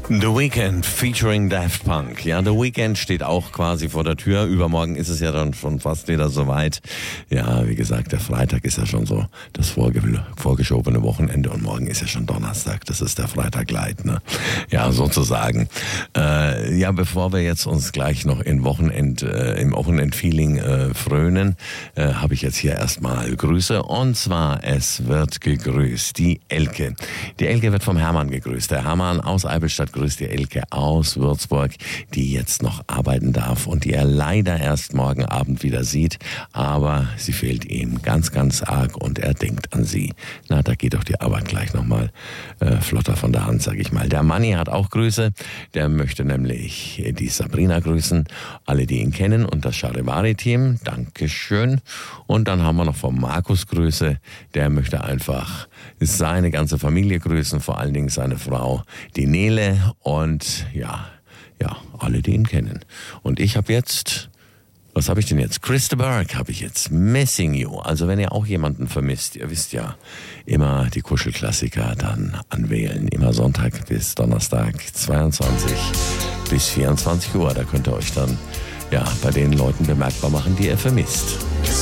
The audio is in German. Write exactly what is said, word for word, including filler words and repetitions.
The Weeknd featuring Daft Punk. Ja, The Weeknd steht auch quasi vor der Tür. Übermorgen ist es ja dann schon fast wieder soweit. Ja, wie gesagt, der Freitag ist ja schon so das vorge- vorgeschobene Wochenende und morgen ist ja schon Donnerstag. Das ist der Freitag light, ne? Ja, sozusagen. Äh, ja, bevor wir jetzt uns gleich noch in Wochenend, äh, im Wochenendfeeling äh, frönen, äh, habe ich jetzt hier erstmal Grüße. Und zwar, es wird gegrüßt die Elke. Die Elke wird vom Hermann gegrüßt. Der Hermann aus Eibelstadt grüßt die Elke aus Würzburg, die jetzt noch arbeiten darf und die er leider erst morgen Abend wieder sieht, aber sie fehlt ihm ganz, ganz arg und er denkt an sie. Na, da geht doch die Arbeit gleich nochmal äh, flotter von der Hand, sag ich mal. Der Manni hat auch Grüße, der möchte nämlich die Sabrina grüßen, alle, die ihn kennen und das Charivari-Team, Dankeschön. Und dann haben wir noch vom Markus Grüße, der möchte einfach seine ganze Familie grüßen, vor allen Dingen seine Frau, die Nele und ja, ja, alle, die ihn kennen. Und ich habe jetzt, was habe ich denn jetzt? Chris de Burgh habe ich jetzt, Missing You. Also wenn ihr auch jemanden vermisst, ihr wisst ja, immer die Kuschelklassiker dann anwählen. Immer Sonntag bis Donnerstag, zweiundzwanzig bis vierundzwanzig Uhr. Da könnt ihr euch dann ja bei den Leuten bemerkbar machen, die ihr vermisst.